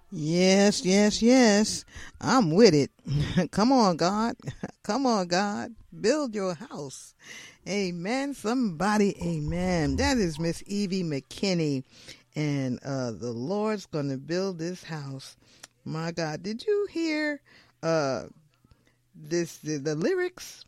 Yes, yes, yes. I'm with it. Come on, God. Come on, God. Build your house. Amen. Somebody, amen. That is Miss Evie McKinney. And the Lord's going to build this house. My God. Did you hear uh, the lyrics?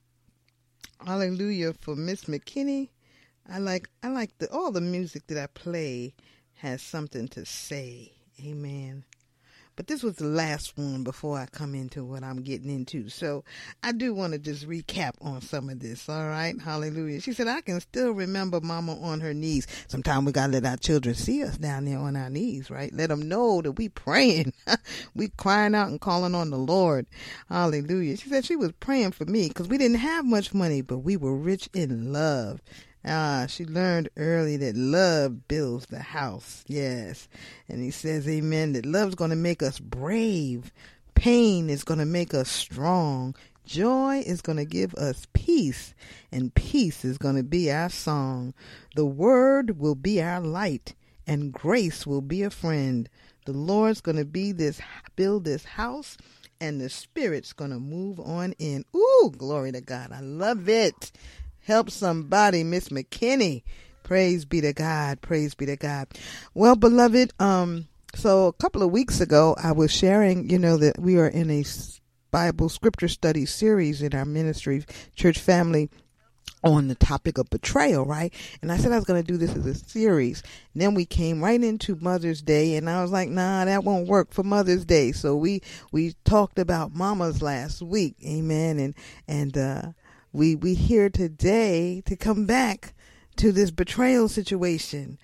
Hallelujah for Miss McKinney. I like all the music that I play has something to say. Amen. But this was the last one before I come into what I'm getting into. So I do want to just recap on some of this. All right. Hallelujah. She said, I can still remember Mama on her knees. Sometimes we got to let our children see us down there on our knees, right? Let them know that we praying. We crying out and calling on the Lord. Hallelujah. She said she was praying for me because we didn't have much money, but we were rich in love. She learned early that love builds the house. Yes. And he says, amen, that love's going to make us brave. Pain is going to make us strong. Joy is going to give us peace. And peace is going to be our song. The word will be our light. And grace will be a friend. The Lord's going to build this house. And the Spirit's going to move on in. Ooh, glory to God. I love it. Help somebody, Miss McKinney. Praise be to God. Praise be to God. Well, beloved, so a couple of weeks ago, I was sharing, that we are in a Bible scripture study series in our ministry, church family, on the topic of betrayal, right? And I said I was going to do this as a series. And then we came right into Mother's Day, and I was like, nah, that won't work for Mother's Day. So we talked about mamas last week. Amen. And we here today to come back to this betrayal situation,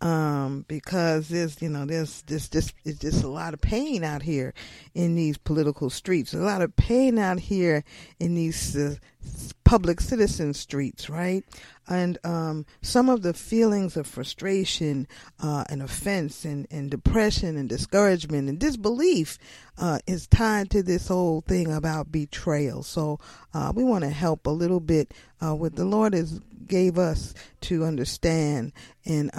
because there's just a lot of pain out here in these political streets, a lot of pain out here in these public citizen streets, right? And some of the feelings of frustration and offense and depression and discouragement and disbelief is tied to this whole thing about betrayal. So we want to help a little bit what the Lord has gave us to understand and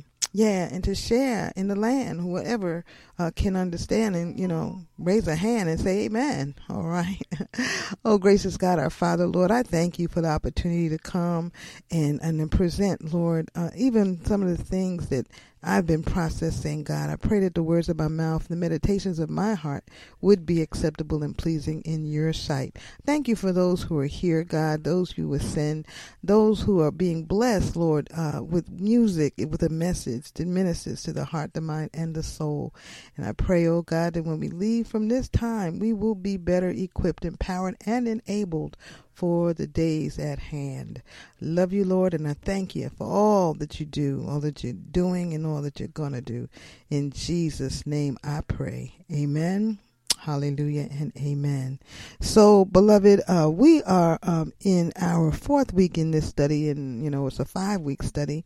to share in the land. Whoever can understand and, raise a hand and say amen. All right. Oh, gracious God, our Father, Lord, I thank you for the opportunity to come and present, Lord, even some of the things that I've been processing, God. I pray that the words of my mouth, the meditations of my heart would be acceptable and pleasing in your sight. Thank you for those who are here, God, those you will send, those who are being blessed, Lord, with music, with a message that ministers to the heart, the mind, and the soul. And I pray, oh God, that when we leave from this time, we will be better equipped, empowered, and enabled for the days at hand. Love you, Lord, and I thank you for all that you do, all that you're doing, and all that you're going to do. In Jesus' name I pray. Amen. Hallelujah and amen. So, beloved, we are in our fourth week in this study, and, it's a 5-week study.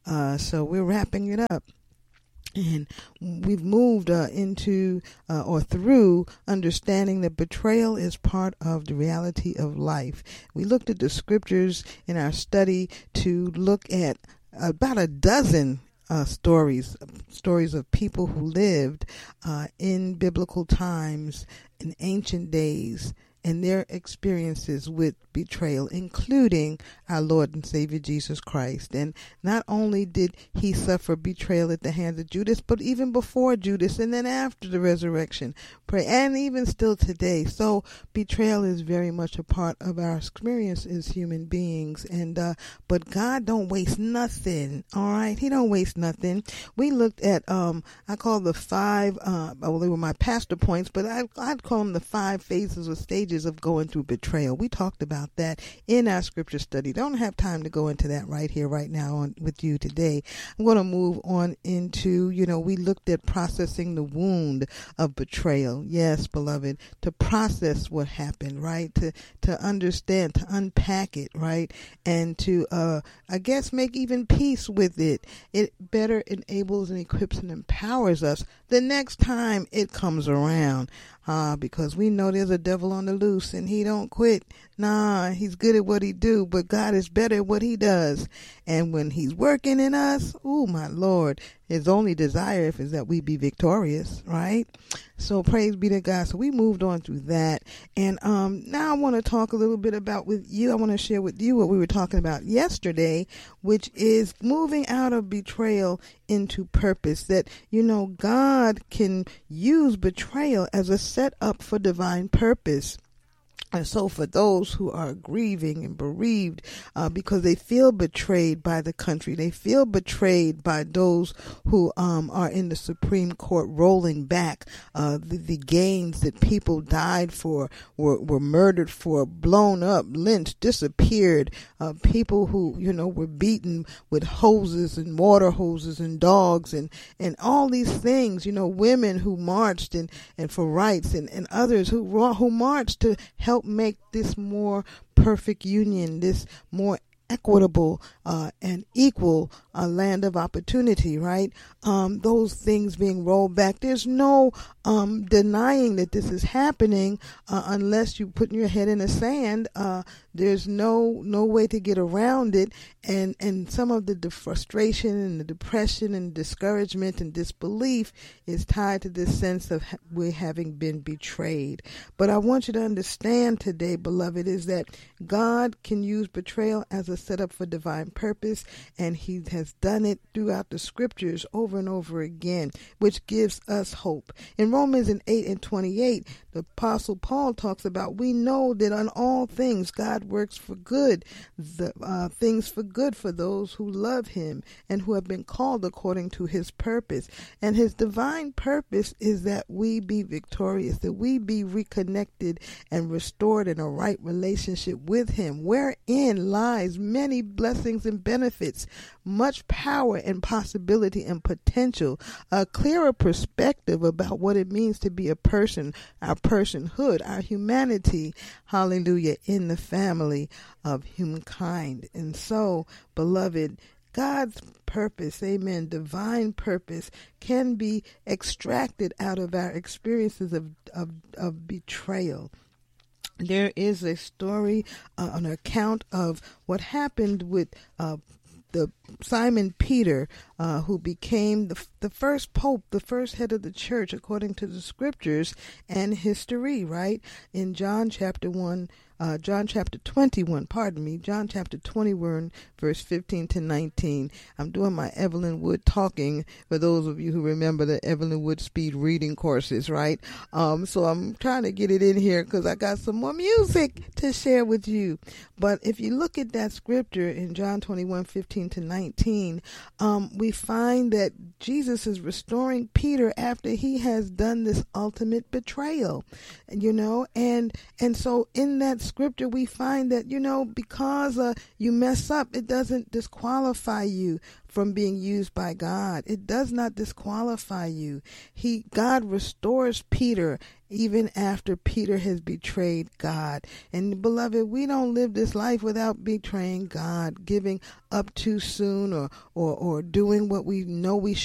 So we're wrapping it up. And we've moved into or through understanding that betrayal is part of the reality of life. We looked at the scriptures in our study to look at about a dozen stories of people who lived in biblical times, in ancient days, and their experiences with betrayal, including our Lord and Savior Jesus Christ. And not only did he suffer betrayal at the hands of Judas, but even before Judas and then after the resurrection, and even still today. So betrayal is very much a part of our experience as human beings. And but God don't waste nothing. All right, he don't waste nothing. We looked at I call the 5 well, they were my pastor points, but I'd call them the 5 phases or stages of going through betrayal. We talked about that in our scripture study. Don't have time to go into that right here, right now with you today. I'm going to move on into, we looked at processing the wound of betrayal. Yes, beloved, to process what happened, right? To understand, to unpack it, right? And to, make even peace with it. It better enables and equips and empowers us the next time it comes around. Because we know there's a devil on the loose and he don't quit. Nah, he's good at what he do, but God is better at what he does. And when he's working in us, oh my Lord, his only desire is that we be victorious, right? So praise be to God. So we moved on through that. And now I want to talk a little bit about with you. I want to share with you what we were talking about yesterday, which is moving out of betrayal into purpose. That, God can use betrayal as a setup for divine purpose. And so for those who are grieving and bereaved because they feel betrayed by the country, they feel betrayed by those who are in the Supreme Court rolling back the gains that people died for, were murdered for, blown up, lynched, disappeared, people who, were beaten with hoses and water hoses and dogs and all these things, women who marched and for rights and others who marched to help make this more perfect union, this more equitable and equal land of opportunity, right? Those things being rolled back. There's no denying that this is happening unless you put your head in the sand. There's no way to get around it. And some of the frustration and the depression and discouragement and disbelief is tied to this sense of we having been betrayed. But I want you to understand today, beloved, is that God can use betrayal as a setup for divine purpose, and he has done it throughout the scriptures over and over again, which gives us hope. In Romans 8:28, the Apostle Paul talks about, we know that on all things God works for good, things for good for those who love him and who have been called according to his purpose. And his divine purpose is that we be victorious, that we be reconnected and restored in a right relationship with him, wherein lies many blessings and benefits, much power and possibility and potential, a clearer perspective about what it means to be a person, our personhood, our humanity, hallelujah, in the family of humankind. And so, beloved, God's purpose, amen, divine purpose, can be extracted out of our experiences of betrayal. There is a story, an account of what happened with the Simon Peter, who became the first pope, the first head of the church, according to the scriptures and history, right? In John chapter 21, John chapter 21, verse 15 to 19. I'm doing my Evelyn Wood talking for those of you who remember the Evelyn Wood speed reading courses, right? So I'm trying to get it in here because I got some more music to share with you. But if you look at that scripture in John 21, 15 to 19, we find that Jesus is restoring Peter after he has done this ultimate betrayal, and so in that scripture we find that, because you mess up, it doesn't disqualify you from being used by God. It does not disqualify you. God restores Peter even after Peter has betrayed God. And beloved, we don't live this life without betraying God, giving up too soon or doing what we know we